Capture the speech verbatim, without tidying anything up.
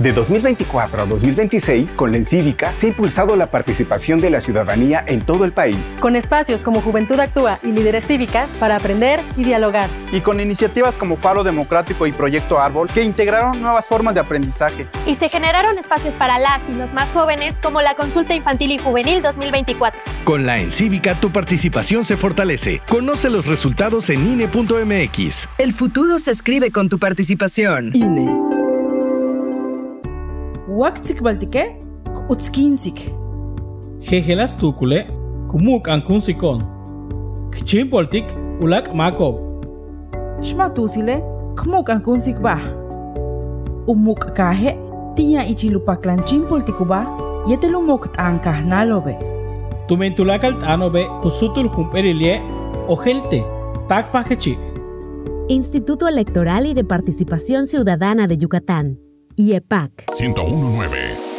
De dos mil veinticuatro a dos mil veintiséis, con la Encívica se ha impulsado la participación de la ciudadanía en todo el país. Con espacios como Juventud Actúa y Líderes Cívicas para aprender y dialogar. Y con iniciativas como Faro Democrático y Proyecto Árbol que integraron nuevas formas de aprendizaje. Y se generaron espacios para las y los más jóvenes como la Consulta Infantil y Juvenil dos mil veinticuatro. Con la Encívica tu participación se fortalece. Conoce los resultados en I N E punto M X. El futuro se escribe con tu participación. I N E. Waktsik baltike, utskinsik. Jejelas tukule, kumuk ankunsikon. Kchin poltik, ulak makob. Shmatusile, kmuk ankunsik bah. Umuk kahe, tia ichilupaklanchin poltikuba, yetelumok tankah nalobe. Tumentulakal tanobe, kusutul jumperilie, ojelte, takpakechi. Instituto Electoral y de Participación Ciudadana de Yucatán. I E P A C ciento uno punto nueve